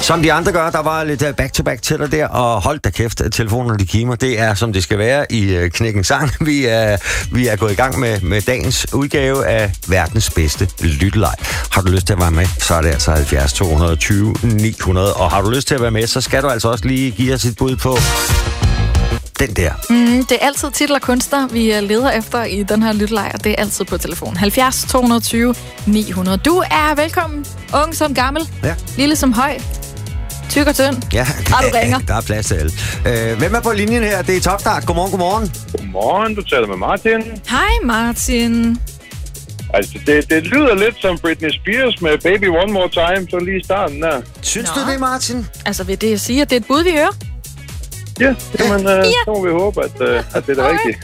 Som de andre gør, der var lidt back-to-back til dig der, og hold da kæft, telefonerne de kimer. Det er, som det skal være i Knækken Sang. Vi er gået i gang med dagens udgave af verdens bedste lytteleg. Har du lyst til at være med, så er det altså 70 220 900. Og har du lyst til at være med, så skal du altså også lige give os et bud på den der. Det er altid titel og kunstner, vi leder efter i den her lytteleg, og det er altid på telefon. 70 220 900. Du er velkommen, ung som gammel, lille som høj, tyk og tynd. Ja, du ringer. Der er plads til alle. Hvem er på linjen her? Det er Topstart. Godmorgen. Godmorgen, du taler med Martin. Hej Martin. Altså, det lyder lidt som Britney Spears med Baby One More Time, så lige i starten der. Synes du det, Martin? Altså, vil det sige, at det er et bud, vi hører? Ja, så må vi håbe, at det er det rigtige.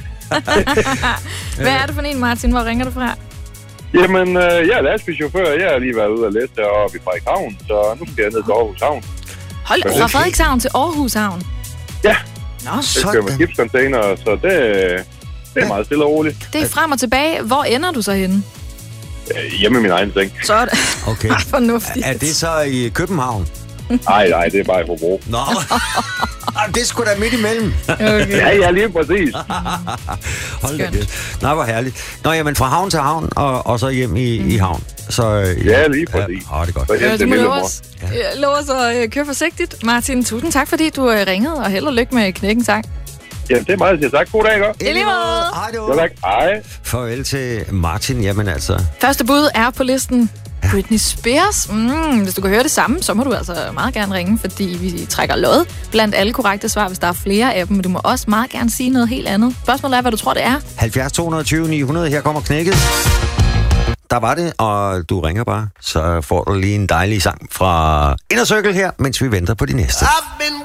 Hvad er det for en, Martin? Hvor ringer du fra? Jamen, jeg er lastbilchauffør. Jeg har lige været ude at læse heroppe i Frederikshavn, så nu skal jeg ned til Aarhus Havn. Hold fra Frederikshavn til Aarhus Havn? Ja. Nå, jeg kører med skibscontainer, så det er meget stille og roligt. Det er frem og tilbage. Hvor ender du så henne? Hjemme i min egen seng. Så er det okay. Fornuftigt. Er det så i København? Nej, det er bare i Hobro. Nå, det er sgu da midt imellem. Okay. Ja, lige præcis. Hold da det. Nå, hvor herligt. Nå, jamen fra havn til havn, og så hjem i havn. Så, ja, lige præcis. Ja, det er godt. Så du må love os at køre forsigtigt. Martin, tusind tak, fordi du ringede, og held og lykke med Knækken Sang. Ja, det er meget, jeg sagt. God dag, ikke? I lige måde. Hej, du. Ja, tak. Hej. Farvel til Martin. Jamen altså. Første bud er på listen. Britney Spears. Hvis du kan høre det samme, så må du altså meget gerne ringe, fordi vi trækker lod blandt alle korrekte svar, hvis der er flere af dem. Men du må også meget gerne sige noget helt andet. Spørgsmålet er, hvad du tror, det er. 70 220 900. Her kommer knækket. Der var det, og du ringer bare. Så får du lige en dejlig sang fra Inner Circle her, mens vi venter på de næste.